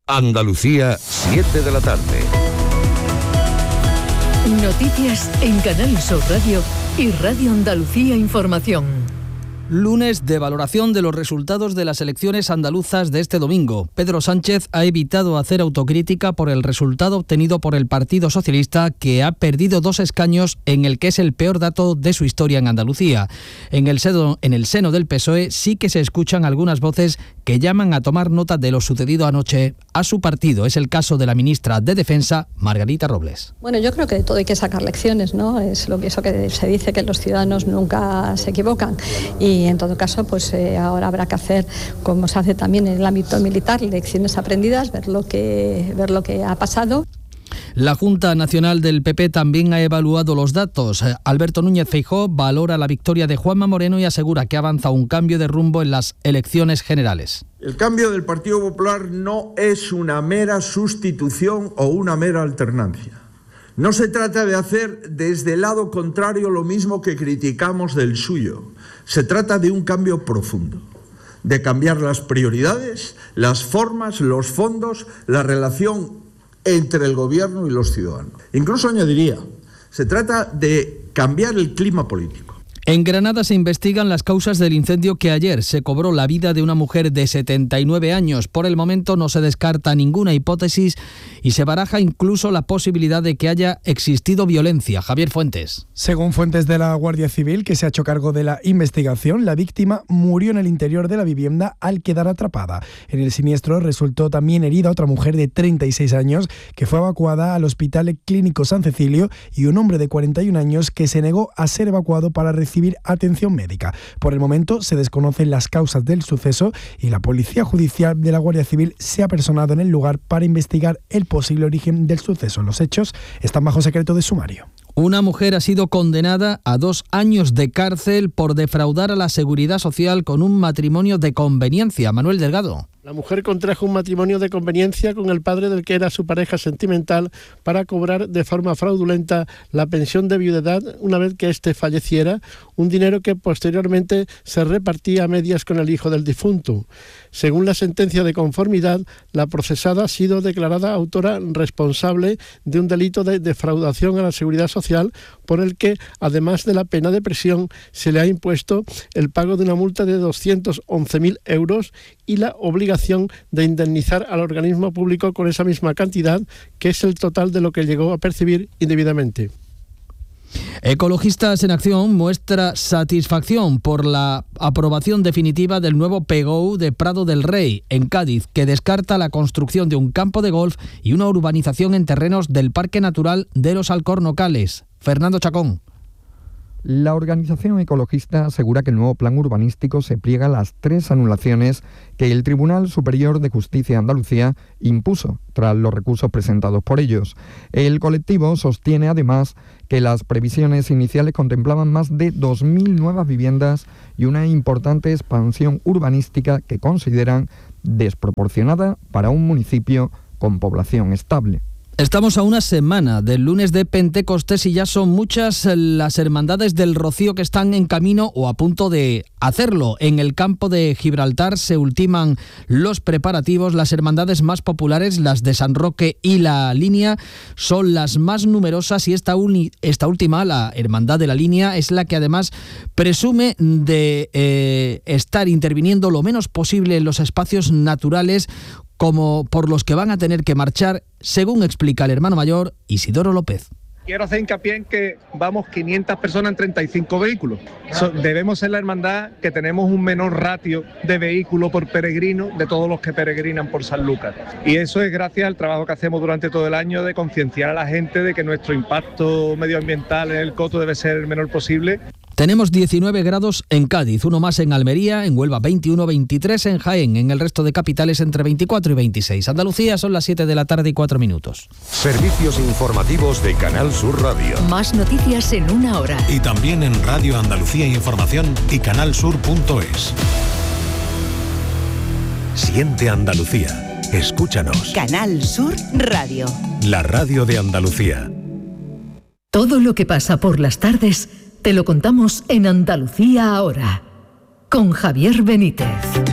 Andalucía, 7 de la tarde. Noticias en Canal Sur Radio y Radio Andalucía Información. Lunes de valoración de los resultados de las elecciones andaluzas de este domingo. Pedro Sánchez ha evitado hacer autocrítica por el resultado obtenido por el Partido Socialista, que ha perdido 2 escaños en el que es el peor dato de su historia en Andalucía. En el seno del PSOE sí que se escuchan algunas voces que llaman a tomar nota de lo sucedido anoche a su partido. Es el caso de la ministra de Defensa, Margarita Robles. Bueno, yo creo que de todo hay que sacar lecciones, ¿no? Es eso que se dice, que los ciudadanos nunca se equivocan. Y en todo caso, pues ahora habrá que hacer, como se hace también en el ámbito militar, lecciones aprendidas, ver lo que ha pasado. La Junta Nacional del PP también ha evaluado los datos. Alberto Núñez Feijóo valora la victoria de Juanma Moreno y asegura que avanza un cambio de rumbo en las elecciones generales. El cambio del Partido Popular no es una mera sustitución o una mera alternancia. No se trata de hacer desde el lado contrario lo mismo que criticamos del suyo. Se trata de un cambio profundo, de cambiar las prioridades, las formas, los fondos, la relación entre el gobierno y los ciudadanos. Incluso añadiría, se trata de cambiar el clima político. En Granada se investigan las causas del incendio que ayer se cobró la vida de una mujer de 79 años. Por el momento no se descarta ninguna hipótesis y se baraja incluso la posibilidad de que haya existido violencia. Javier Fuentes. Según fuentes de la Guardia Civil, que se ha hecho cargo de la investigación, la víctima murió en el interior de la vivienda al quedar atrapada. En el siniestro resultó también herida otra mujer de 36 años que fue evacuada al Hospital Clínico San Cecilio y un hombre de 41 años que se negó a ser evacuado para recibir atención médica. Por el momento se desconocen las causas del suceso y la Policía Judicial de la Guardia Civil se ha personado en el lugar para investigar el posible origen del suceso. Los hechos están bajo secreto de sumario. Una mujer ha sido condenada a 2 años de cárcel por defraudar a la Seguridad Social con un matrimonio de conveniencia. Manuel Delgado. La mujer contrajo un matrimonio de conveniencia con el padre del que era su pareja sentimental para cobrar de forma fraudulenta la pensión de viudedad una vez que éste falleciera, un dinero que posteriormente se repartía a medias con el hijo del difunto. Según la sentencia de conformidad, la procesada ha sido declarada autora responsable de un delito de defraudación a la Seguridad Social, por el que, además de la pena de prisión, se le ha impuesto el pago de una multa de 211.000 euros y la obligación de indemnizar al organismo público con esa misma cantidad, que es el total de lo que llegó a percibir indebidamente. Ecologistas en Acción muestra satisfacción por la aprobación definitiva del nuevo PGOU de Prado del Rey, en Cádiz, que descarta la construcción de un campo de golf y una urbanización en terrenos del Parque Natural de los Alcornocales. Fernando Chacón. La organización ecologista asegura que el nuevo plan urbanístico se pliega a las 3 anulaciones que el Tribunal Superior de Justicia de Andalucía impuso tras los recursos presentados por ellos. El colectivo sostiene además que las previsiones iniciales contemplaban más de 2.000 nuevas viviendas y una importante expansión urbanística que consideran desproporcionada para un municipio con población estable. Estamos a una semana del lunes de Pentecostés y ya son muchas las hermandades del Rocío que están en camino o a punto de hacerlo. En el campo de Gibraltar se ultiman los preparativos. Las hermandades más populares, las de San Roque y la Línea, son las más numerosas y esta última, la Hermandad de la Línea, es la que además presume de estar interviniendo lo menos posible en los espacios naturales como por los que van a tener que marchar, según explica el hermano mayor Isidoro López. Quiero hacer hincapié en que vamos 500 personas en 35 vehículos. Debemos ser la hermandad que tenemos un menor ratio de vehículos por peregrino de todos los que peregrinan por Sanlúcar. Y eso es gracias al trabajo que hacemos durante todo el año de concienciar a la gente de que nuestro impacto medioambiental en el coto debe ser el menor posible. Tenemos 19 grados en Cádiz, uno más en Almería, en Huelva 21, 23 en Jaén, en el resto de capitales entre 24 y 26. Andalucía son las 7 de la tarde y 4 minutos. Servicios informativos de Canal Sur Radio. Más noticias en una hora. Y también en Radio Andalucía Información y canalsur.es. Siente Andalucía. Escúchanos. Canal Sur Radio. La radio de Andalucía. Todo lo que pasa por las tardes te lo contamos en Andalucía ahora, con Javier Benítez.